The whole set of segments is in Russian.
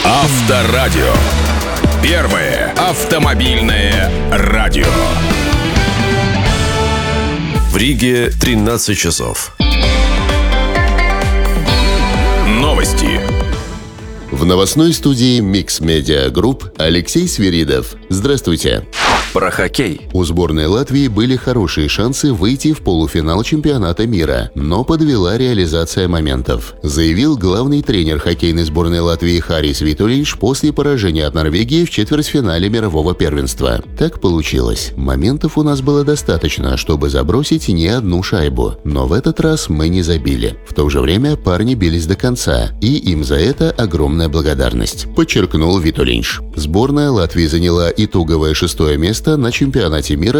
Авторадио. Первое автомобильное радио. В Риге 13 часов. Новости. В новостной студии Mix Media Group Алексей Свиридов. Здравствуйте. Про хоккей. У сборной Латвии были хорошие шансы выйти в полуфинал чемпионата мира, но подвела реализация моментов, заявил главный тренер хоккейной сборной Латвии Харис Витулинш после поражения от Норвегии в четвертьфинале мирового первенства. Так получилось. Моментов у нас было достаточно, чтобы забросить не одну шайбу, но в этот раз мы не забили. В то же время парни бились до конца, и им за это огромная благодарность, подчеркнул Витулинш. Сборная Латвии заняла итоговое 6-е место на чемпионате мира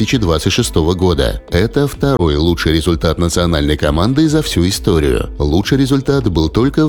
2026 года. Это второй лучший результат национальной команды за всю историю. Лучший результат был только в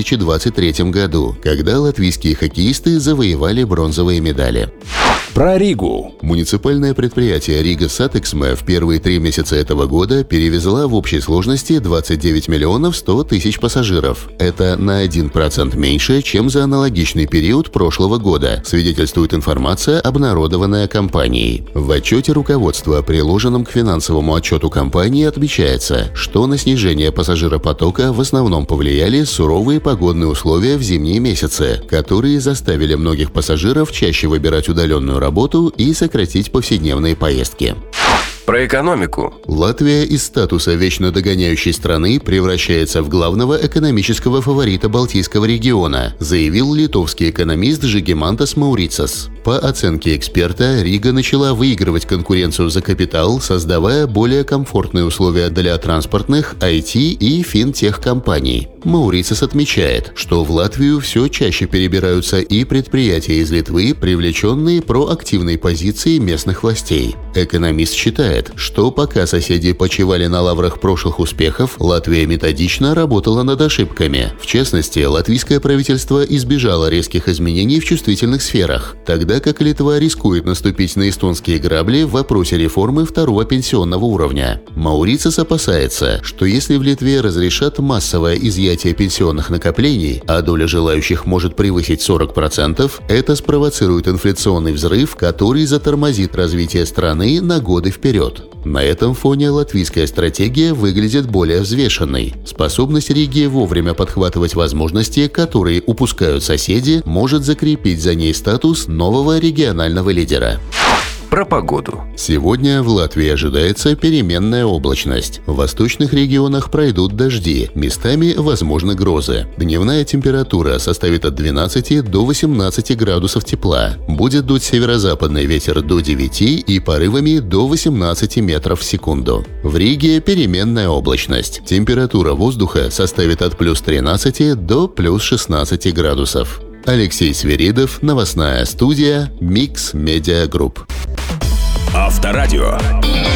2023 году, когда латвийские хоккеисты завоевали бронзовые медали. Про Ригу. Муниципальное предприятие Рига Сатексме в первые 3 месяца этого года перевезла в общей сложности 29 миллионов 100 тысяч пассажиров. Это на 1% меньше, чем за аналогичный период прошлого года, свидетельствует информация, обнародованная компанией. В отчете руководства, приложенном к финансовому отчету компании, отмечается, что на снижение пассажиропотока в основном повлияли суровые погодные условия в зимние месяцы, которые заставили многих пассажиров чаще выбирать удаленную работу и сократить повседневные поездки. Про экономику. Латвия из статуса вечно догоняющей страны превращается в главного экономического фаворита Балтийского региона, заявил литовский экономист Žygimantas Mauricas. По оценке эксперта, Рига начала выигрывать конкуренцию за капитал, создавая более комфортные условия для транспортных, IT и финтех-компаний. Mauricas отмечает, что в Латвию все чаще перебираются и предприятия из Литвы, привлеченные проактивной позицией местных властей. Экономист считает, что пока соседи почивали на лаврах прошлых успехов, Латвия методично работала над ошибками. В частности, латвийское правительство избежало резких изменений в чувствительных сферах, тогда как Литва рискует наступить на эстонские грабли в вопросе реформы второго пенсионного уровня. Mauricas опасается, что если в Литве разрешат массовое изъятие пенсионных накоплений, а доля желающих может превысить 40%, это спровоцирует инфляционный взрыв, который затормозит развитие страны на годы вперед. На этом фоне латвийская стратегия выглядит более взвешенной. Способность Риги вовремя подхватывать возможности, которые упускают соседи, может закрепить за ней статус нового регионального лидера. Про погоду. Сегодня в Латвии ожидается переменная облачность. В восточных регионах пройдут дожди, местами возможны грозы. Дневная температура составит от 12 до 18 градусов тепла. Будет дуть северо-западный ветер до 9 и порывами до 18 метров в секунду. В Риге переменная облачность. Температура воздуха составит от плюс 13 до плюс 16 градусов. Алексей Свиридов, новостная студия Mix Media Group. Авторадио.